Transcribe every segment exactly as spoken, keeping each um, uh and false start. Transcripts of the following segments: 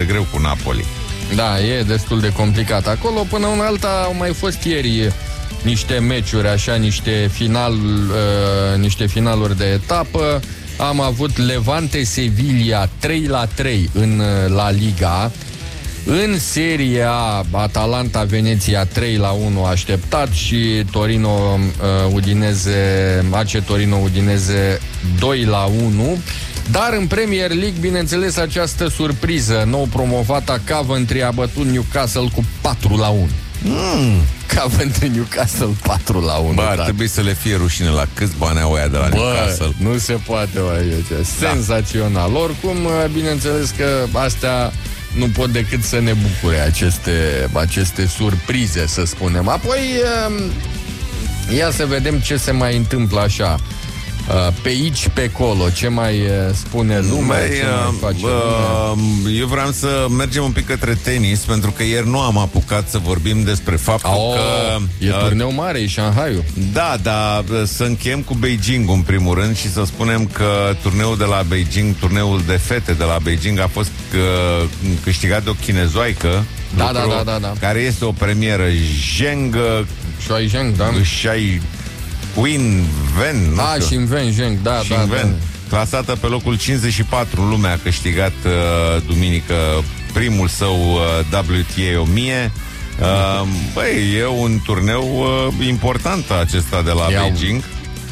greu cu Napoli. Da, e destul de complicat acolo. Până în alta au mai fost ieri niște meciuri, așa, niște, final, uh, niște finaluri de etapă. Am avut Levante Sevilla trei la trei în La Liga. În Serie A, Atalanta Veneția trei la unu așteptat și Torino uh, Udineze, A C Torino Udineze doi la unu. Dar în Premier League, bineînțeles, această surpriză, nou promovata Coventry a bătut Newcastle cu patru la unu. Mm. Coventry Newcastle patru la unu. Bă, ar trebui să le fie rușine la câți bani au ăia de la Bă, Newcastle. Nu se poate, bă, senzațional. Da. Oricum, bineînțeles că astea nu pot decât să ne bucure, aceste, aceste surprize, să spunem. Apoi, ia să vedem ce se mai întâmplă așa, pe aici, pe acolo, ce mai spune lumea, Băi, ce mai face uh, lumea. Eu vreau să mergem un pic către tenis, pentru că ieri nu am apucat să vorbim despre faptul oh, că... E uh, turneu mare, e Shanghai-ul. Da, dar să încheiem cu Beijing în primul rând și să spunem că turneul de la Beijing, turneul de fete de la Beijing a fost uh, câștigat de o chinezoaică, da, da, da, da, da. care este o premieră, Zheng Shuai Zheng, da. Shuai Queen Ven, nu Ah, știu. și Ven, Zheng, da, da, da. Clasată pe locul cincizeci și patru în lume, a câștigat uh, duminică primul său uh, W T A o mie. Uh, băi, e un turneu uh, important acesta de la I-au... Beijing.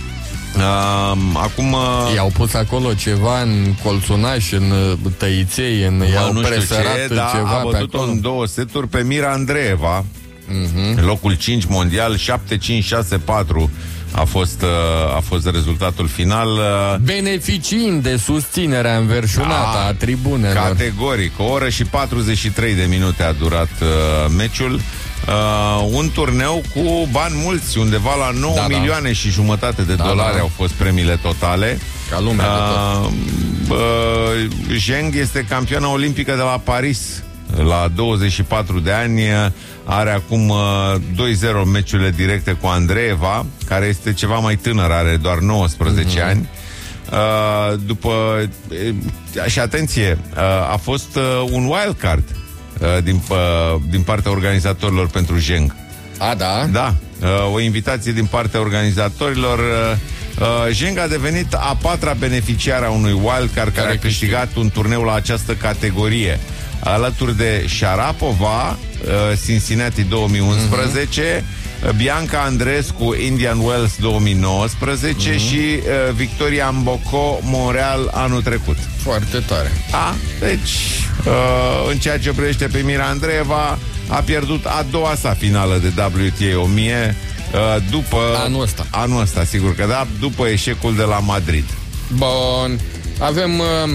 Uh, acum... Uh... I-au pus acolo ceva în colțunaș, în tăiței, în... I-au presărat ce, da, ceva a bătut-o în două seturi pe Mira Andreeva. Uh-huh. Locul cinci mondial, șapte cinci șase patru a fost, a fost rezultatul final. Beneficiind de susținerea înverșunată a, a tribunelor. Categoric, o oră și patruzeci și trei de minute a durat uh, meciul. Uh, un turneu cu bani mulți, undeva la nouă da, milioane da. și jumătate de da, dolari da. au fost premiile totale. Ca lumea uh, de tot. Uh, Zheng este campioana olimpică de la Paris la douăzeci și patru de ani. Are acum uh, doi zero meciurile directe cu Andreeva, care este ceva mai tânăr, are doar nouăsprezece mm-hmm. ani. Uh, după uh, și atenție, uh, a fost uh, un wildcard uh, din, uh, din partea organizatorilor pentru Zheng. A, da? Da, uh, o invitație din partea organizatorilor. uh, uh, Zheng a devenit a patra beneficiară a unui wildcard care, care a câștigat câștig. un turneu la această categorie, alături de Sharapova, uh, Cincinnati două mii unsprezece, uh-huh. Bianca Andreescu, Indian Wells două mii nouăsprezece uh-huh. și uh, Victoria Mboko, Montreal, anul trecut. Foarte tare. A, deci, uh, în ceea ce privește pe Mira Andreeva, a pierdut a doua sa finală de W T A o mie uh, după... Anul ăsta. Anul ăsta, sigur că da, după eșecul de la Madrid. Bun. Avem... Uh...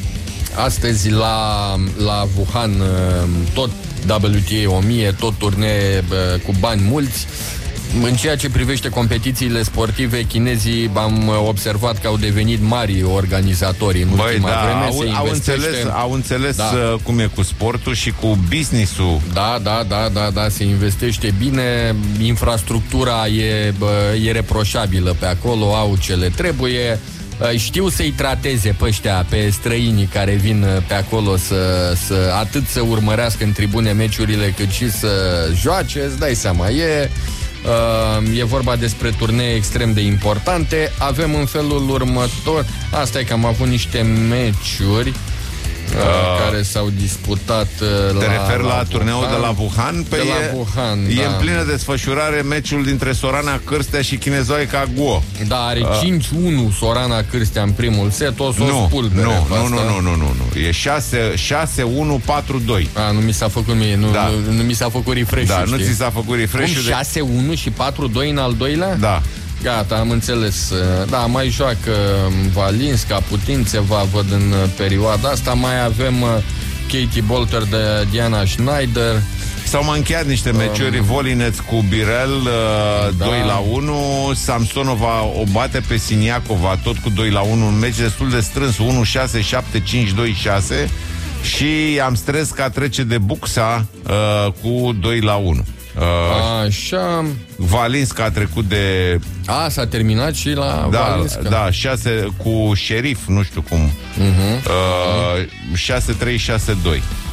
Astăzi la, la Wuhan tot W T A o mie, tot turnee cu bani mulți. În ceea ce privește competițiile sportive, chinezii am observat că au devenit mari organizatori în Băi, ultima da, vreme. au, se au înțeles, au înțeles da. cum e cu sportul și cu business-ul. Da, da, da, da, da, se investește bine, infrastructura e, e reproșabilă pe acolo, au ce le trebuie. Știu să-i trateze pe ăștia, pe străinii care vin pe acolo să, să atât să urmărească în tribune meciurile, cât și să joace, îți dai seama. E, uh, e vorba despre turnee extrem de importante. Avem în felul următor, asta e că am avut niște meciuri Uh, care s-au disputat uh, Te la, referi la, la turneul Wuhan, de la Wuhan? Pe de e, la Wuhan, e da. în plină desfășurare meciul dintre Sorana Cârstea și chinezoica Guo. Da, are uh. cinci unu Sorana Cârstea în primul set, o să nu, o spulbere. Nu, nu, nu, nu, nu, nu, nu. E șase unu patru doi. A, nu mi s-a făcut mie, nu, da. nu, nu mi s-a făcut refresh. Da, știi? nu ți s-a făcut refresh. Cum, șase unu și patru doi în al doilea? Da. Gata, am înțeles. Da, mai joacă Valinska, Putințeva, văd în perioada asta. Mai avem Katie Bolter de Diana Schneider. S-au mai încheiat niște meciuri, um, Volineț cu Birel uh, da. doi la unu, Samsonova o bate pe Siniacova tot cu doi la unu, un meci destul de strâns, unu șase șapte cinci doi șase, și Amstresca trece de Buxa uh, cu doi la unu. Uh, Așa. Valinska a trecut de... A, s-a terminat și la da, Valinska. Da, șase cu Șerif, nu știu cum. Uh-huh. Uh, șase trei șase doi.